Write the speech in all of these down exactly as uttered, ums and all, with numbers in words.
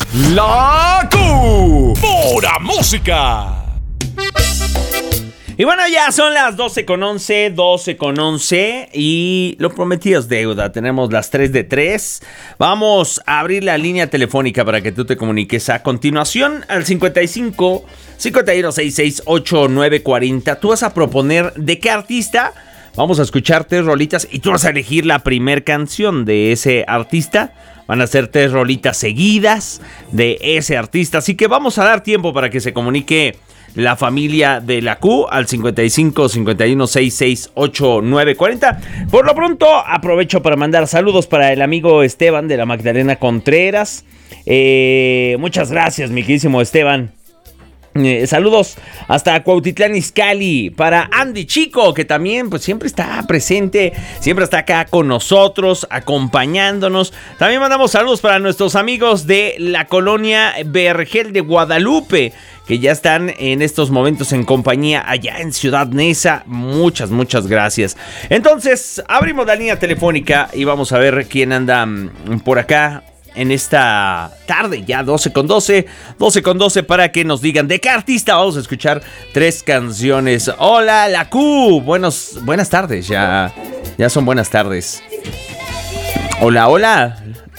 La Q. Pura música. Y bueno, ya son las doce con once, doce con once y lo prometido es deuda. Tenemos las tres de tres. Vamos a abrir la línea telefónica para que tú te comuniques a continuación al cincuenta y cinco, cincuenta y uno, sesenta y seis, ochenta y nueve cuarenta. Tú vas a proponer de qué artista. Vamos a escuchar tres rolitas y tú vas a elegir la primer canción de ese artista. Van a ser tres rolitas seguidas de ese artista. Así que vamos a dar tiempo para que se comunique la familia de la Q al cincuenta y cinco, cincuenta y uno, sesenta y seis, ochenta y nueve cuarenta. Por lo pronto aprovecho para mandar saludos para el amigo Esteban de la Magdalena Contreras. Eh, muchas gracias, mi queridísimo Esteban. Eh, saludos hasta Cuautitlán Izcalli para Andy Chico, que también pues siempre está presente, siempre está acá con nosotros, acompañándonos. También mandamos saludos para nuestros amigos de la colonia Vergel de Guadalupe, que ya están en estos momentos en compañía allá en Ciudad Neza. Muchas, muchas gracias. Entonces, abrimos la línea telefónica y vamos a ver quién anda por acá en esta tarde, ya doce con doce, doce con doce, para que nos digan de qué artista vamos a escuchar tres canciones. Hola, la Q. Buenos, buenas tardes, ya, ya son buenas tardes. Hola, hola.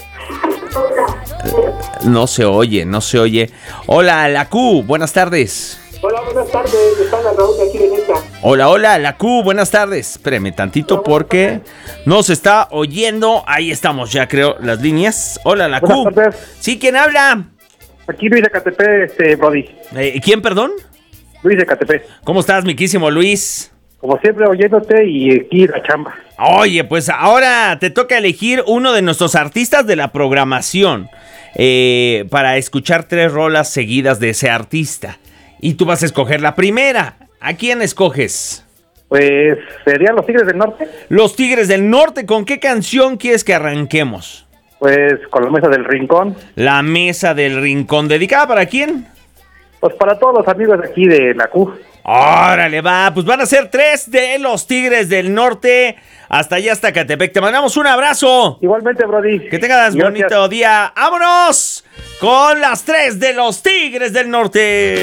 No se oye, no se oye. Hola, la Q, buenas tardes. Hola, buenas tardes. Están a Raúl de aquí de Neta. Hola, hola, la Q, buenas tardes. Espérame tantito porque no se está oyendo. Ahí estamos, ya creo, las líneas. Hola, la Q. Buenas tardes. Sí, ¿quién habla? Aquí Luis de Catepec, este, Brody. Eh, ¿Quién, perdón? Luis de Catepec. ¿Cómo estás, mi quísimo Luis? Como siempre, oyéndote y aquí la chamba. Oye, pues ahora te toca elegir uno de nuestros artistas de la programación eh, para escuchar tres rolas seguidas de ese artista. Y tú vas a escoger la primera. ¿A quién escoges? Pues, ¿serían los Tigres del Norte? Los Tigres del Norte. ¿Con qué canción quieres que arranquemos? Pues, con la Mesa del Rincón. La Mesa del Rincón. ¿Dedicada para quién? Pues para todos los amigos de aquí de la Q. Órale, va. Pues van a ser tres de los Tigres del Norte. Hasta allá, hasta Catepec. Te mandamos un abrazo. Igualmente, Brody. Que tengas Gracias. bonito día. ¡Vámonos! Con las tres de los Tigres del Norte.